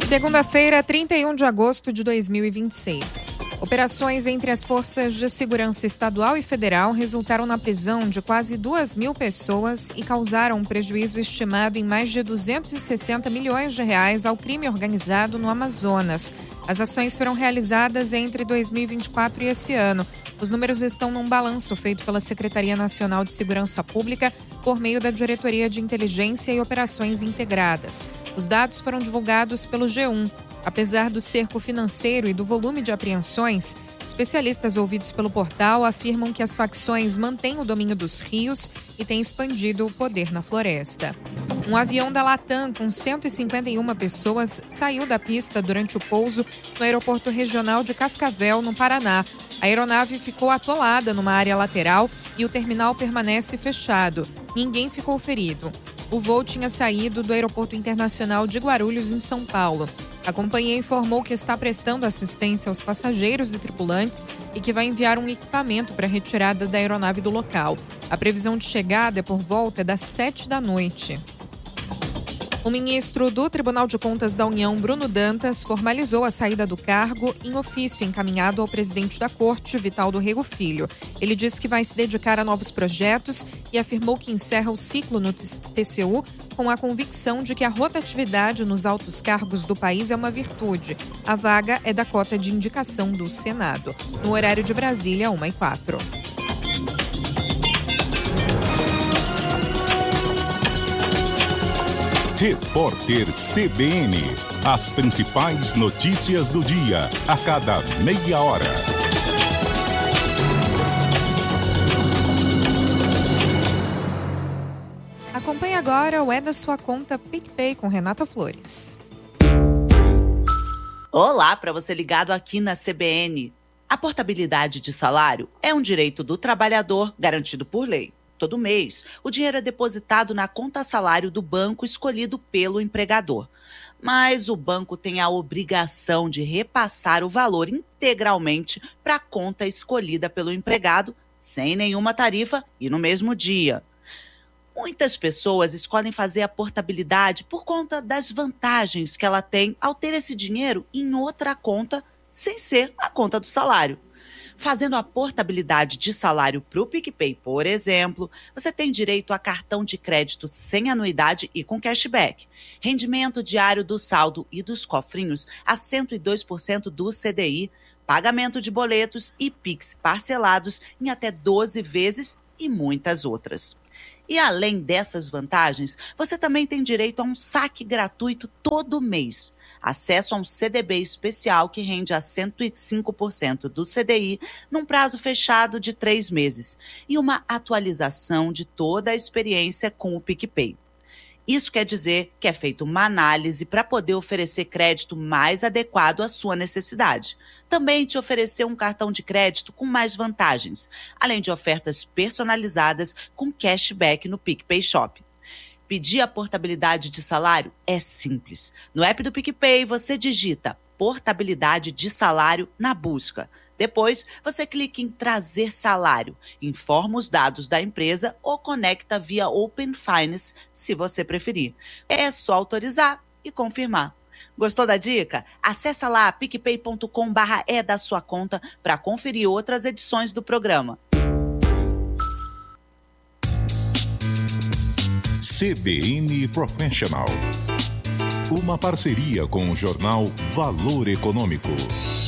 Segunda-feira, 31 de agosto de 2026. Operações entre as forças de segurança estadual e federal resultaram na prisão de quase 2.000 pessoas e causaram um prejuízo estimado em mais de 260 milhões de reais ao crime organizado no Amazonas. As ações foram realizadas entre 2024 e esse ano. Os números estão num balanço feito pela Secretaria Nacional de Segurança Pública por meio da Diretoria de Inteligência e Operações Integradas. Os dados foram divulgados pelo G1. Apesar do cerco financeiro e do volume de apreensões, especialistas ouvidos pelo portal afirmam que as facções mantêm o domínio dos rios e têm expandido o poder na floresta. Um avião da Latam com 151 pessoas saiu da pista durante o pouso no aeroporto regional de Cascavel, no Paraná. A aeronave ficou atolada numa área lateral e o terminal permanece fechado. Ninguém ficou ferido. O voo tinha saído do Aeroporto Internacional de Guarulhos, em São Paulo. A companhia informou que está prestando assistência aos passageiros e tripulantes e que vai enviar um equipamento para a retirada da aeronave do local. A previsão de chegada é por volta das 19h. O ministro do Tribunal de Contas da União, Bruno Dantas, formalizou a saída do cargo em ofício encaminhado ao presidente da Corte, Vital do Rego Filho. Ele disse que vai se dedicar a novos projetos e afirmou que encerra o ciclo no TCU com a convicção de que a rotatividade nos altos cargos do país é uma virtude. A vaga é da cota de indicação do Senado. No horário de Brasília, 1h04. Repórter CBN. As principais notícias do dia, a cada meia hora. Acompanhe agora o É da Sua Conta PicPay com Renata Flores. Olá, para você ligado aqui na CBN. A portabilidade de salário é um direito do trabalhador garantido por lei. Todo mês, o dinheiro é depositado na conta salário do banco escolhido pelo empregador. Mas o banco tem a obrigação de repassar o valor integralmente para a conta escolhida pelo empregado, sem nenhuma tarifa e no mesmo dia. Muitas pessoas escolhem fazer a portabilidade por conta das vantagens que ela tem ao ter esse dinheiro em outra conta, sem ser a conta do salário. Fazendo a portabilidade de salário para o PicPay, por exemplo, você tem direito a cartão de crédito sem anuidade e com cashback, rendimento diário do saldo e dos cofrinhos a 102% do CDI, pagamento de boletos e Pix parcelados em até 12 vezes e muitas outras. E além dessas vantagens, você também tem direito a um saque gratuito todo mês. Acesso a um CDB especial que rende a 105% do CDI num prazo fechado de 3 meses e uma atualização de toda a experiência com o PicPay. Isso quer dizer que é feita uma análise para poder oferecer crédito mais adequado à sua necessidade. Também te oferecer um cartão de crédito com mais vantagens, além de ofertas personalizadas com cashback no PicPay Shop. Pedir a portabilidade de salário é simples. No app do PicPay, você digita portabilidade de salário na busca. Depois, você clica em trazer salário, informa os dados da empresa ou conecta via Open Finance, se você preferir. É só autorizar e confirmar. Gostou da dica? Acesse lá picpay.com/é da sua conta para conferir outras edições do programa. CBN Professional. Uma parceria com o jornal Valor Econômico.